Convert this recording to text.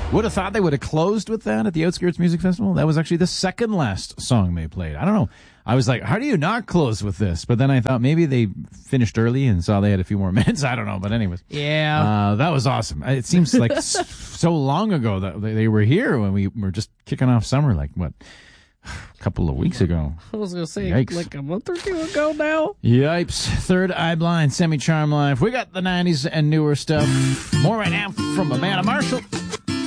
Would have thought they would have closed with that at the Outskirts Music Festival. That was actually the second last song they played. I don't know. I was like, how do you not close with this? But then I thought maybe they finished early and saw they had a few more minutes. I don't know. But anyways. Yeah. That was awesome. It seems like so long ago that they were here when we were just kicking off summer, like what? A couple of weeks ago. I was going to say, Yikes. like a month or two ago now. Yipes. Third Eye Blind, Semi-Charm Live. We got the 90s and newer stuff. More right now from Amanda Marshall.